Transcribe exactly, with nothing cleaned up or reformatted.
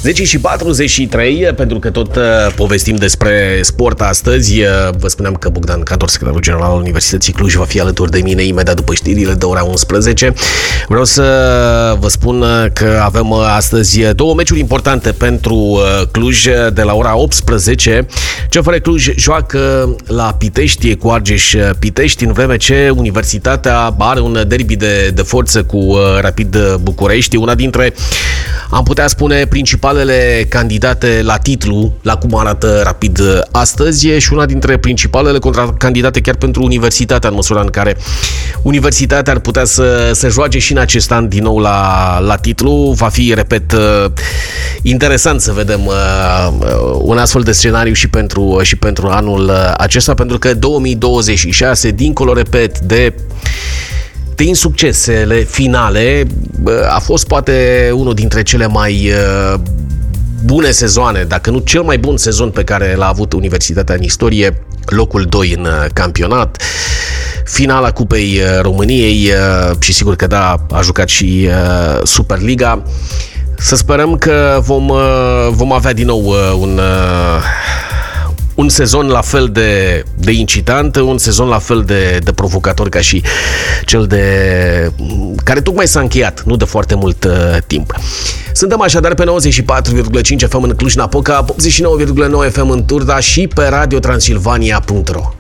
zece și patruzeci și trei, pentru că tot uh, povestim despre sport astăzi. Uh, vă spuneam că Bogdan Cantor, secretarul general al Universității Cluj, va fi alături de mine imediat după știrile de ora unsprezece. Vreau să vă spun că avem astăzi două meciuri importante pentru uh, Cluj. De la ora optsprezece, C F R Cluj joacă la Pitești cu Argeș Pitești, în vreme ce Universitatea are un derby de, de forță cu uh, Rapid București, una dintre, am putea spune, principalele candidate la titlu, la cum arată Rapid astăzi, și una dintre principalele candidate chiar pentru Universitatea, în măsura în care Universitatea ar putea să, să joace și în acest an din nou la, la titlu. Va fi, repet, interesant să vedem un astfel de scenariu și pentru, și pentru anul acesta, pentru că două mii douăzeci și șase, dincolo, repet, de de insuccesele finale, a fost poate unul dintre cele mai bune sezoane, dacă nu cel mai bun sezon pe care l-a avut Universitatea în istorie, locul doi în campionat, finala Cupei României și sigur că da, a jucat și Superliga. Să sperăm că vom, vom avea din nou un un sezon la fel de, de incitant, un sezon la fel de, de provocator ca și cel de care tocmai s-a încheiat, nu de foarte mult uh, timp. Suntem așadar pe nouăzeci și patru virgulă cinci F M în Cluj-Napoca, optzeci și nouă virgulă nouă F M în Turda și pe radio transilvania punct ro.